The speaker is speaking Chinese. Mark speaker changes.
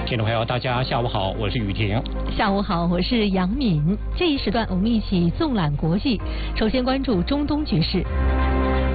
Speaker 1: 听众朋友，大家下午好，我是雨婷。
Speaker 2: 下午好，我是杨敏。这一时段我们一起纵览国际，首先关注中东局势。